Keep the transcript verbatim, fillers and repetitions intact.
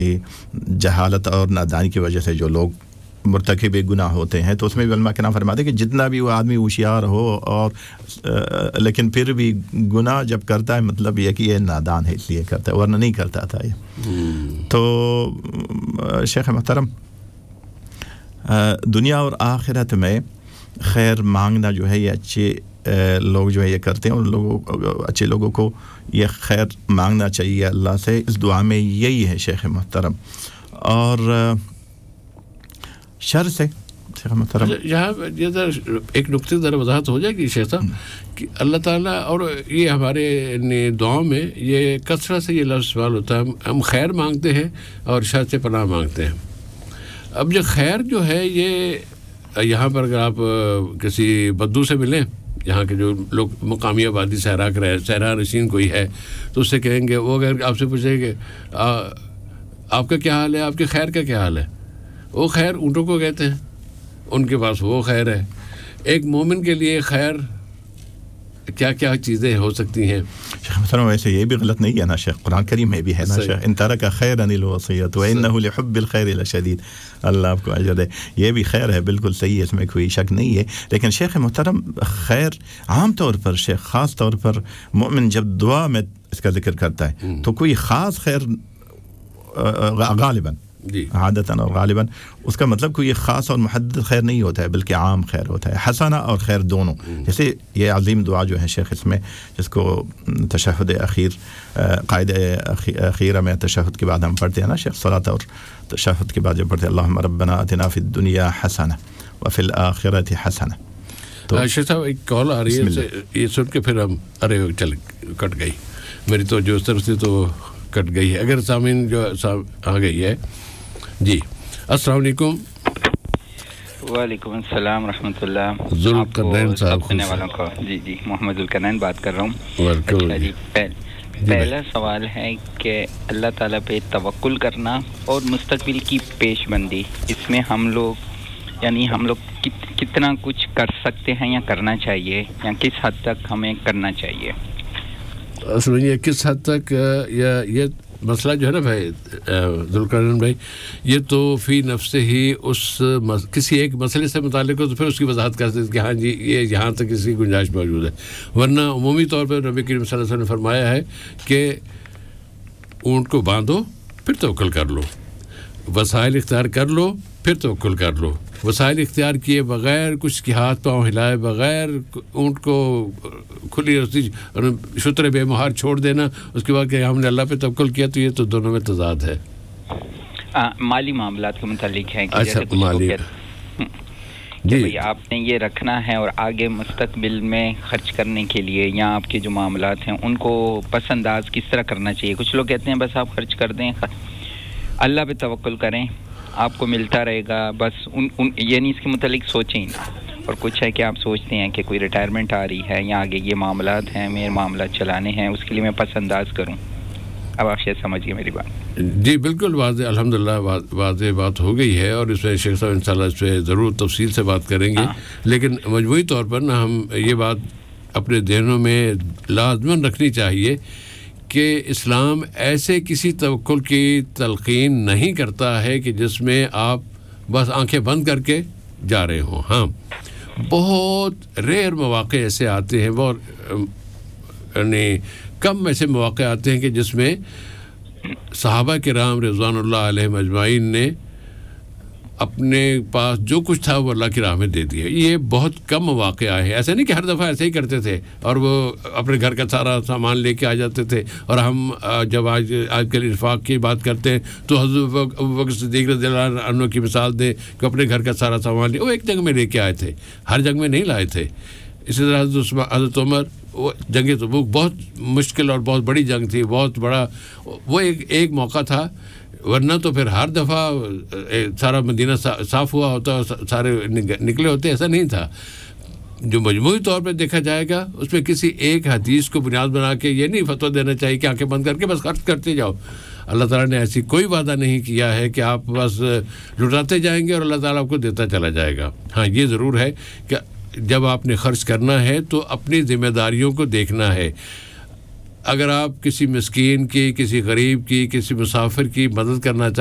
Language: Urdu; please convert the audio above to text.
جہالت اور نادانی کی وجہ سے جو لوگ مرتکب گناہ ہوتے ہیں تو اس میں بھی علماء کرام فرماتے ہیں کہ جتنا بھی وہ آدمی ہوشیار ہو اور لیکن پھر بھی گناہ جب کرتا ہے مطلب یہ کہ یہ نادان ہے اس لیے کرتا ہے ورنہ نہیں کرتا تھا یہ. تو شیخ محترم دنیا اور آخرت میں خیر مانگنا جو ہے یہ اچھے لوگ جو ہے یہ کرتے ہیں اور لوگوں اچھے لوگوں کو یہ خیر مانگنا چاہیے اللہ سے. اس دعا میں یہی ہے شیخ محترم. اور شر سے شیخ محترم یہاں یہ ایک نقطے ذرا وضاحت ہو جائے گی شیخ صاحب کہ اللہ تعالیٰ اور یہ ہمارے دعاؤں میں یہ کثرت سے یہ لفظ استعمال ہوتا ہے ہم خیر مانگتے ہیں اور شر سے پناہ مانگتے ہیں. اب یہ خیر جو ہے یہ یہاں پر اگر آپ کسی بدو سے ملیں یہاں کے جو لوگ مقامی آبادی صحرا کے رہے صحرا نشین کوئی ہے تو اس سے کہیں گے وہ اگر آپ سے پوچھیں کہ آپ کا کیا حال ہے آپ کے خیر کا کیا حال ہے وہ خیر اونٹوں کو کہتے ہیں ان کے پاس وہ خیر ہے. ایک مومن کے لیے خیر کیا کیا چیزیں ہو سکتی ہیں شیخ محترم ویسے یہ بھی غلط نہیں ہے نا شیخ قرآن کریم میں بھی ہے نا شیخ ان ترک خیرا الوصیۃ وانه لحب الخير لشدید اللہ آپ کو اجر دے یہ بھی خیر ہے بالکل صحیح ہے اس میں کوئی شک نہیں ہے. لیکن شیخ محترم خیر عام طور پر شیخ خاص طور پر مومن جب دعا میں اس کا ذکر کرتا ہے تو کوئی خاص خیر غالباً جی عادتاً اور غالباً اس کا مطلب کوئی خاص اور محدد خیر نہیں ہوتا ہے بلکہ عام خیر ہوتا ہے حسنہ اور خیر دونوں. جیسے یہ عظیم دعا جو ہے شیخ اس میں جس کو تشہد اخیر قائد اخیرہ میں تشہد کے بعد ہم پڑھتے ہیں نا شیخ صلاۃ اور تشہد کے بعد جو پڑھتے ہیں اللہم ربنا آتنا فی الدنیا حسنہ وفی الآخرۃ حسنہ. تو شیخ صاحب ایک کال آ رہی ہے یہ سن کے پھر ہم ارے چل کٹ گئی میری تو جو اس طرف سے تو کٹ گئی ہے اگر سامعین جو آ گئی ہے. جی السلام علیکم. وعلیکم السلام ورحمۃ اللہ. ذوالقرنین صاحب سننے والوں کو جی جی محمد ذوالقرنین بات کر رہا ہوں. جی پہلا سوال ہے کہ اللہ تعالیٰ پہ توکل کرنا اور مستقبل کی پیش بندی اس میں ہم لوگ یعنی ہم لوگ کتنا کچھ کر سکتے ہیں یا کرنا چاہیے یا کس حد تک ہمیں کرنا چاہیے. اصل میں یہ کس حد تک یا یہ مسئلہ جو ہے نا بھائی ذوالقرنین بھائی یہ تو فی نفس ہی اس کسی ایک مسئلے سے متعلق ہو تو پھر اس کی وضاحت کر سکتے کہ ہاں جی یہ یہاں تک اس کی گنجائش موجود ہے. ورنہ عمومی طور پر نبی کریم صلی اللہ علیہ وسلم نے فرمایا ہے کہ اونٹ کو باندھو پھر توکل کر لو وسائل اختیار کر لو پھر توکل کر لو. وسائل اختیار کیے بغیر کچھ کی ہاتھ پاؤں ہلائے بغیر اونٹ کو کھلی رسی شتر بے مہار چھوڑ دینا اس کے بعد کہ ہم نے اللہ پہ توکل کیا تو یہ تو دونوں میں تضاد ہے. آ, مالی معاملات کے متعلق ہے کہ اچھا مالی جی بھئی آپ نے یہ رکھنا ہے اور آگے مستقبل میں خرچ کرنے کے لیے یا آپ کے جو معاملات ہیں ان کو پس انداز کس طرح کرنا چاہیے. کچھ لوگ کہتے ہیں بس آپ خرچ کر دیں اللہ پہ توکل کریں آپ کو ملتا رہے گا بس ان, ان یعنی اس کے متعلق سوچیں ہی نہ. اور کچھ ہے کہ آپ سوچتے ہیں کہ کوئی ریٹائرمنٹ آ رہی ہے یا آگے یہ معاملات ہیں میرے معاملات چلانے ہیں اس کے لیے میں پس انداز کروں. اب آپ شاید سمجھیے میری بات. جی بالکل واضح الحمدللہ واضح بات ہو گئی ہے اور اس میں شیخ صاحب انشاءاللہ اس پہ ضرور تفصیل سے بات کریں گے. لیکن مجموعی طور پر نا ہم یہ بات اپنے ذہنوں میں لازماً رکھنی چاہیے کہ اسلام ایسے کسی توکل کی تلقین نہیں کرتا ہے کہ جس میں آپ بس آنکھیں بند کر کے جا رہے ہوں. ہاں بہت ریئر مواقع ایسے آتے ہیں بہت یعنی کم ایسے مواقع آتے ہیں کہ جس میں صحابہ کرام رضوان اللہ علیہم اجمعین نے اپنے پاس جو کچھ تھا وہ اللہ کی راہ میں دے دیا. یہ بہت کم مواقع آئے ہیں. ایسا نہیں کہ ہر دفعہ ایسے ہی کرتے تھے اور وہ اپنے گھر کا سارا سامان لے کے آ جاتے تھے. اور ہم جب آج آج کل انفاق کی بات کرتے ہیں تو حضرت ابوبکر صدیق رضی اللہ عنہ کی مثال دیں کہ اپنے گھر کا سارا سامان لے وہ ایک جنگ میں لے کے آئے تھے ہر جنگ میں نہیں لائے تھے. اسی طرح حضرت حضرت عمر وہ جنگ تبوک بہت مشکل اور بہت بڑی جنگ تھی بہت بڑا وہ ایک ایک موقع تھا. ورنہ تو پھر ہر دفعہ سارا مدینہ صاف ہوا ہوتا سارے نکلے ہوتے ایسا نہیں تھا. جو مجموعی طور پہ دیکھا جائے گا اس میں کسی ایک حدیث کو بنیاد بنا کے یہ نہیں فتویٰ دینا چاہیے کہ آنکھیں بند کر کے بس خرچ کرتے جاؤ. اللہ تعالیٰ نے ایسی کوئی وعدہ نہیں کیا ہے کہ آپ بس لٹاتے جائیں گے اور اللہ تعالیٰ آپ کو دیتا چلا جائے گا. ہاں یہ ضرور ہے کہ جب آپ نے خرچ کرنا ہے تو اپنی ذمہ داریوں کو دیکھنا ہے. اگر آپ کسی مسکین کی, کسی غریب کی, کسی مسافر کی مدد کرنا